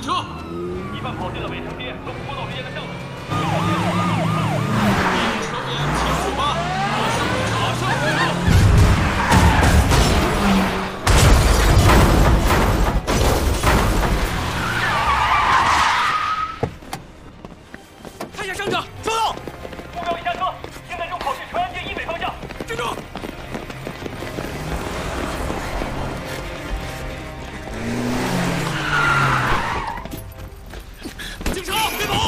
车！ 疑犯跑进了北城街和国道之间的巷子。 抽烟请出发，马上回复。 上车，收到。 目标已下车，现在入口至淳安街以北方向。 站住！警察，别跑！